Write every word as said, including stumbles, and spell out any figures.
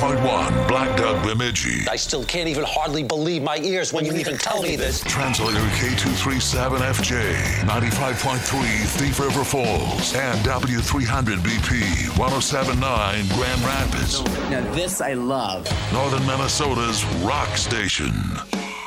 point one Black Dog Bemidji. I still can't even hardly believe my ears when you even tell me this. Translator K two thirty-seven F J, ninety-five point three Thief River Falls, and W three hundred B P, one oh seven point nine Grand Rapids. Now this I love. Northern Minnesota's rock station.